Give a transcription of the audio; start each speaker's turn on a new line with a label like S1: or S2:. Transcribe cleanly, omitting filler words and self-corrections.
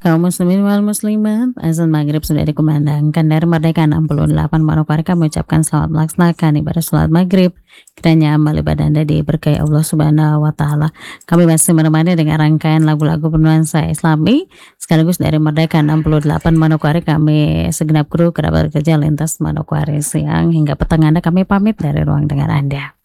S1: Kaum muslimin wal muslimat, azan maghrib sudah dikumandangkan dari Merdeka 68 Manokwari. Kami ucapkan selamat melaksanakan ibadah sholat maghrib. Kiranya amal ibadah Anda diberkahi Allah Subhanahu wa Ta'ala. Kami masih menemani dengan rangkaian lagu-lagu bernuansa Islami sekaligus dari Merdeka 68 Manokwari. Kami segenap kru kerabat kerja lintas Manokwari siang hingga petang Anda, kami pamit dari ruang dengar Anda.